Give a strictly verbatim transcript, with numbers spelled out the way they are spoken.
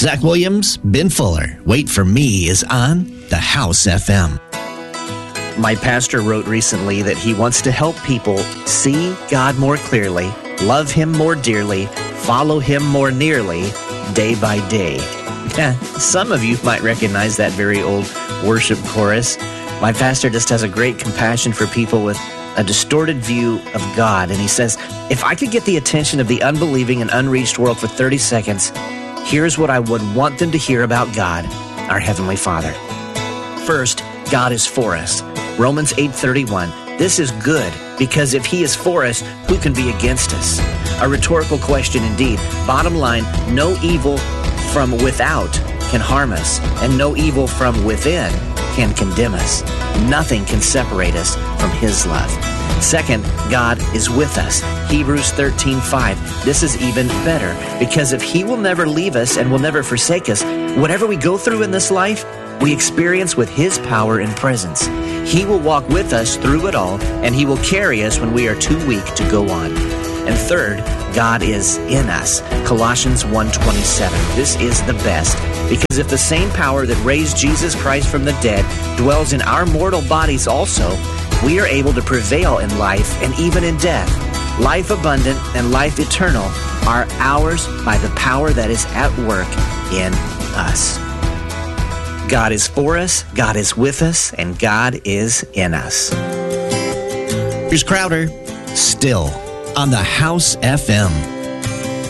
Zach Williams, Ben Fuller, Wait for Me is on the House F M. My pastor wrote recently that he wants to help people see God more clearly, love Him more dearly, follow Him more nearly, day by day. Yeah, some of you might recognize that very old worship chorus. My pastor just has a great compassion for people with a distorted view of God. And he says, if I could get the attention of the unbelieving and unreached world for thirty seconds, here's what I would want them to hear about God, our Heavenly Father. First, God is for us. Romans eight thirty-one. This is good, because if He is for us, who can be against us? A rhetorical question indeed. Bottom line, no evil from without can harm us, and no evil from within can condemn us. Nothing can separate us from His love. Second, God is with us. Hebrews thirteen five. This is even better, because if He will never leave us and will never forsake us, whatever we go through in this life, we experience with His power and presence. He will walk with us through it all, and He will carry us when we are too weak to go on. And third, God is in us. Colossians one twenty-seven. This is the best, because if the same power that raised Jesus Christ from the dead dwells in our mortal bodies also, we are able to prevail in life and even in death. Life abundant and life eternal are ours by the power that is at work in us. God is for us, God is with us, and God is in us. Here's Crowder, Still, on the House F M.